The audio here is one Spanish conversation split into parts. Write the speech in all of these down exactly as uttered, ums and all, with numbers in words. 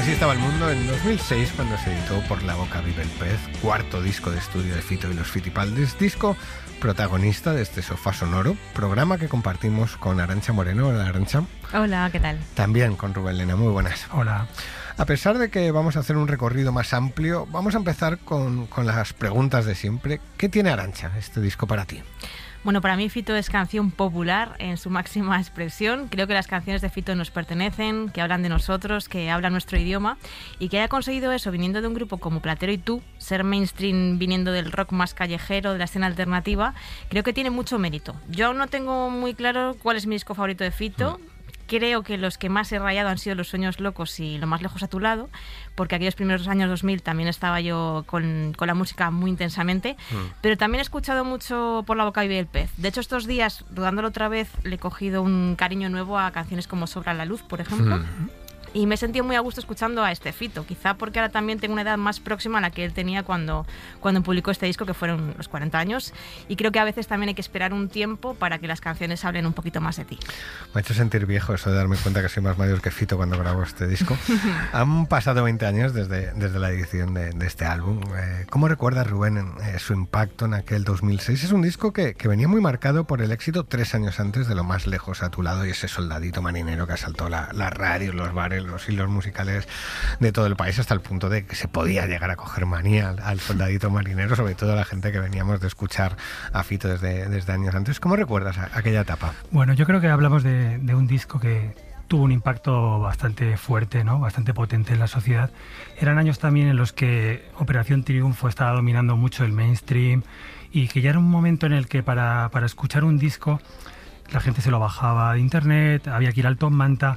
Así estaba el mundo en dos mil seis cuando se editó Por la boca vive el pez, cuarto disco de estudio de Fito y los Fitipaldis, disco protagonista de este Sofá Sonoro, programa que compartimos con Arantxa Moreno. Hola, Arantxa. Hola, ¿qué tal? También con Rubén Lena, muy buenas. Hola. A pesar de que vamos a hacer un recorrido más amplio, vamos a empezar con, con las preguntas de siempre. ¿Qué tiene, Arantxa, este disco para ti? Bueno, para mí Fito es canción popular en su máxima expresión. Creo que las canciones de Fito nos pertenecen, que hablan de nosotros, que hablan nuestro idioma, y que haya conseguido eso viniendo de un grupo como Platero y Tú, ser mainstream viniendo del rock más callejero, de la escena alternativa, creo que tiene mucho mérito. Yo aún no tengo muy claro cuál es mi disco favorito de Fito. Mm. Creo que los que más he rayado han sido Los sueños locos y Lo más lejos a tu lado, porque aquellos primeros años dos mil también estaba yo con, con la música muy intensamente, mm. pero también he escuchado mucho Por la boca vive el pez. De hecho, estos días, dudándolo otra vez, le he cogido un cariño nuevo a canciones como Sobra la luz, por ejemplo. Mm. Y me he sentido muy a gusto escuchando a este Fito, quizá porque ahora también tengo una edad más próxima a la que él tenía cuando, cuando publicó este disco, que fueron los cuarenta años, y creo que a veces también hay que esperar un tiempo para que las canciones hablen un poquito más de ti. Me ha hecho sentir viejo eso de darme cuenta que soy más mayor que Fito cuando grabó este disco. Han pasado veinte años desde, desde la edición de, de este álbum. Eh, ¿Cómo recuerdas, Rubén, eh, su impacto en aquel dos mil seis? Es un disco que, que venía muy marcado por el éxito tres años antes de Lo más lejos a tu lado y ese soldadito marinero que asaltó la, la radio, los bares, los hilos musicales de todo el país, hasta el punto de que se podía llegar a coger manía al, al soldadito marinero, sobre todo la gente que veníamos de escuchar a Fito desde, desde años antes. ¿Cómo recuerdas a, aquella etapa? Bueno, yo creo que hablamos de, de un disco que tuvo un impacto bastante fuerte, ¿no? Bastante potente en la sociedad. Eran años también en los que Operación Triunfo estaba dominando mucho el mainstream y que ya era un momento en el que para, para escuchar un disco la gente se lo bajaba de internet, había que ir al Top Manta,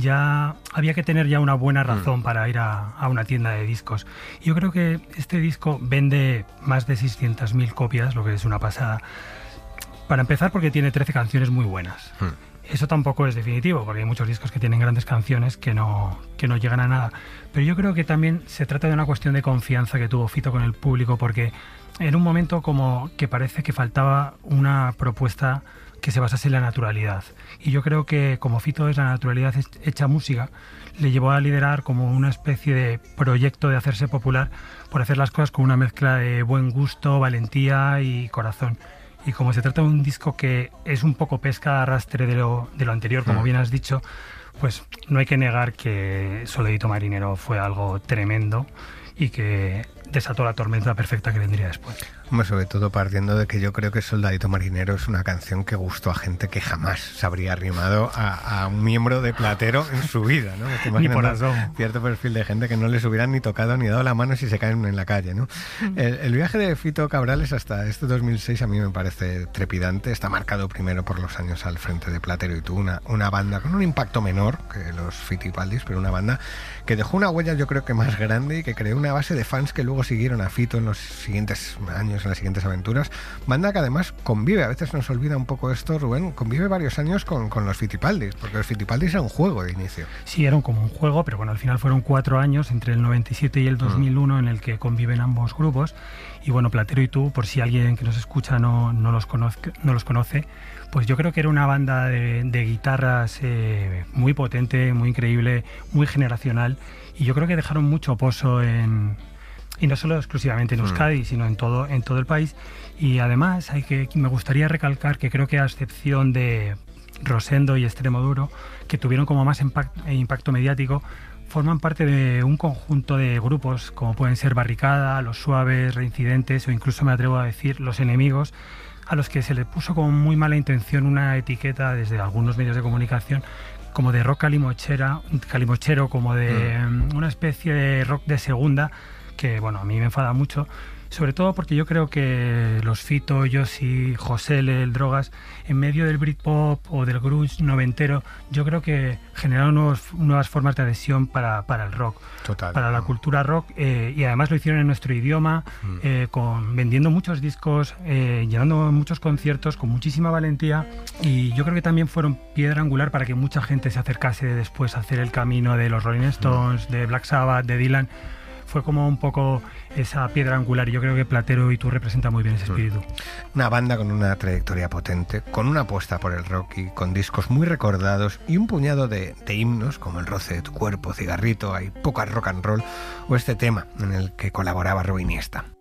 ya había que tener ya una buena razón mm. para ir a, a una tienda de discos. Y yo creo que este disco vende más de seiscientas mil copias, lo que es una pasada. Para empezar, porque tiene trece canciones muy buenas. Mm. Eso tampoco es definitivo, porque hay muchos discos que tienen grandes canciones que no, que no llegan a nada. Pero yo creo que también se trata de una cuestión de confianza que tuvo Fito con el público, porque en un momento como que parece que faltaba una propuesta que se basase en la naturalidad. Y yo creo que como Fito es la naturalidad hecha música, le llevó a liderar como una especie de proyecto de hacerse popular por hacer las cosas con una mezcla de buen gusto, valentía y corazón. Y como se trata de un disco que es un poco pesca a arrastre de lo, de lo anterior, como bien has dicho, pues no hay que negar que Soldadito Marinero fue algo tremendo y que desató la tormenta perfecta que vendría después. Hombre, sobre todo partiendo de que yo creo que Soldadito Marinero es una canción que gustó a gente que jamás se habría arrimado a, a un miembro de Platero en su vida, ¿no? Ni por asomo. Cierto perfil de gente que no les hubieran ni tocado ni dado la mano si se caen en la calle, ¿no? El, el viaje de Fito Cabrales hasta este dos mil seis a mí me parece trepidante. Está marcado primero por los años al frente de Platero y Tú, una, una banda con un impacto menor que los Fitipaldis, pero una banda que dejó una huella yo creo que más grande y que creó una base de fans que luego siguieron a Fito en los siguientes años, en las siguientes aventuras. Banda que además convive, a veces nos olvida un poco esto, Rubén, convive varios años con, con los Fitipaldis, porque los Fitipaldis era un juego de inicio. Sí, era como un juego, pero bueno, al final fueron cuatro años, entre el noventa y siete y el dos mil uno, mm. en el que conviven ambos grupos. Y bueno, Platero y Tú, por si alguien que nos escucha no, no, los, conozca, no los conoce, pues yo creo que era una banda de, de guitarras eh, muy potente, muy increíble, muy generacional, y yo creo que dejaron mucho pozo en... y no solo exclusivamente en Euskadi, mm. sino en todo, en todo el país. Y además hay que, me gustaría recalcar que creo que a excepción de Rosendo y Extremoduro, que tuvieron como más impacto, impacto mediático, forman parte de un conjunto de grupos como pueden ser Barricada, Los Suaves, Reincidentes o incluso me atrevo a decir Los Enemigos, a los que se les puso con muy mala intención una etiqueta desde algunos medios de comunicación como de rock calimochera, calimochero, como de mm. una especie de rock de segunda, que bueno, a mí me enfada mucho, sobre todo porque yo creo que los Fito, Yossi, José L, el Drogas, en medio del Britpop o del grunge noventero, yo creo que generaron nuevos, nuevas formas de adhesión para, para el rock, Total, para la cultura rock, eh, y además lo hicieron en nuestro idioma, mm. eh, con, vendiendo muchos discos, eh, llenando muchos conciertos con muchísima valentía, y yo creo que también fueron piedra angular para que mucha gente se acercase después a hacer el camino de los Rolling Stones, mm. de Black Sabbath, de Dylan, fue como un poco esa piedra angular, y yo creo que Platero y tú representan muy bien ese espíritu. Una banda con una trayectoria potente, con una apuesta por el rock y con discos muy recordados y un puñado de, de himnos como El roce de tu cuerpo, Cigarrito, Hay poca rock and roll o este tema en el que colaboraba Rubén Iniesta.